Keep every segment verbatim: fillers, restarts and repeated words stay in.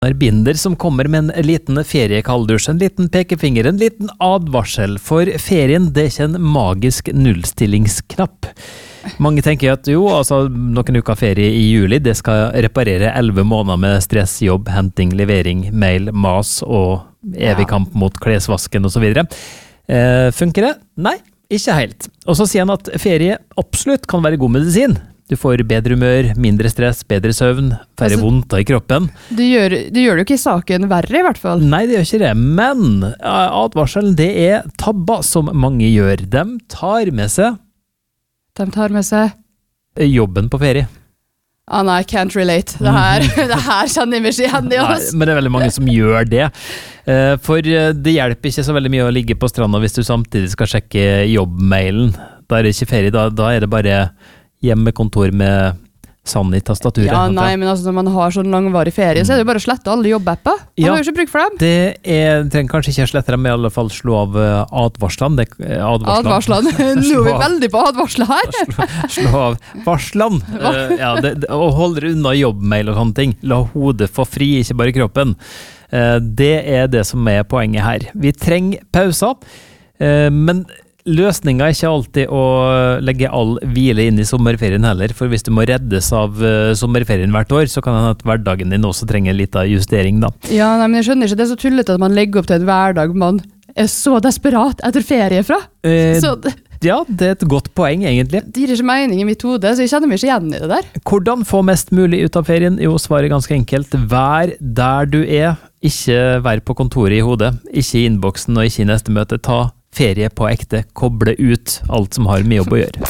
Binder som kommer med en liten feriekalddusj, en liten pekefinger, en liten advarsel, for ferien det er ikke en magisk nullstillingsknapp. Mange tenker at jo, altså noen uker ferie i juli, det skal reparere elleve måneder med stress, jobb, henting, levering, mail, mas og evig kamp mot klesvasken og så videre. Eh, funker det? Nei, ikke helt. Og så sier han at ferie absolutt kan være god medisin. Du får bedre humør, mindre stress, bedre søvn, færre altså, vondt i kroppen. Det gjør, det gjør jo ikke saken verre i hvert fall. Nei, det gjør ikke det. Men advarselen, det er tabber som mange gjør. De tar med seg... De tar med seg... Jobben på ferie. Ah, nei, can't relate. Det her, det her kjenner vi ikke igjen i oss. Nei, men det er veldig mange som gjør det. For det hjelper ikke så veldig mye å ligge på stranda hvis du samtidig skal sjekke jobbmailen. Da er det ikke ferie, da, da er det bare... hjemmekontor med sand i tastaturet. Ja, nei, men altså når man har sånn langvarig ferie, så er det jo bare å slette alle jobbapper. Man ja, har jo ikke bruk for dem. Det er, trenger kanskje ikke å slette dem, i alle fall slå av advarslene. Advarslene. Nå er vi veldig på advarsler her. Slå, slå av varslene. uh, ja, det, det, og hold unna jobbmail og sånne ting. La hodet få fri, ikke bare kroppen. Uh, det er det som er poenget her. Vi trenger pauser, uh, men løsningen er ikke alltid å legge all hvile inn i sommerferien heller, for hvis du må reddes av uh, sommerferien hvert år, så kan det hende at hverdagen din også trenger litt av justering da. Ja, nei, men jeg skjønner ikke, det er så tullete at man legger opp til en hverdag man er så desperat etter ferie fra. Eh, så, ja, det er et godt poeng egentlig. Det gir ikke mening i mitt hode, så jeg kjenner meg ikke igjen i det der. Hvordan få mest mulig ut av ferien? Jo, svaret er ganske enkelt. Vær der du er, ikke vær på kontoret i hodet, ikke i innboksen og ikke i neste møte. Ta ferie på ekte, koble ut alt som har med jobb å gjøre.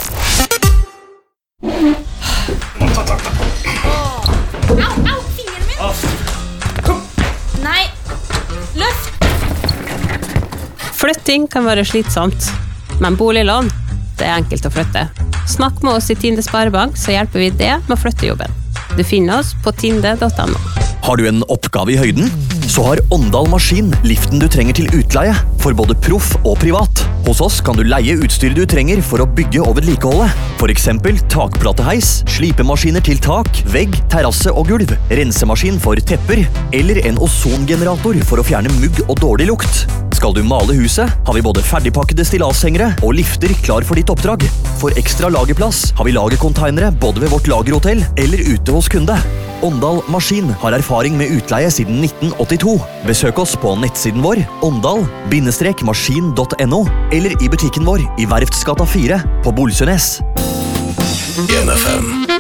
Au, au, fingeren min! Nei, løft! Flytting kan være slitsomt, men boliglån, det er enkelt å flytte. Snakk med oss i Tinde Sparebank, så hjelper vi det med å flytte jobben. Du finner oss på tinde punktum no. Har du en oppgave i høyden? Så har Åndal Maskin liften du trenger til utleie, for både proff og privat. Hos oss kan du leie utstyret du trenger for å bygge og vedlikeholde. For eksempel takplateheis, slipemaskiner til tak, vegg, terrasse og gulv, rensemaskin for tepper, eller en ozongenerator for å fjerne mugg og dårlig lukt. Skal du male huset, har vi både ferdigpakkede stillashengere og lifter klar for ditt oppdrag. For ekstra lagerplass har vi lagercontainere både ved vårt lagerhotell eller ute hos kunde. Åndal Maskin har erfaring med utleie siden nitten åttito. Besøk oss på nettsiden vår åndal maskin punktum no eller i butikken vår i Verftsgata fire på Bolsønes. N F M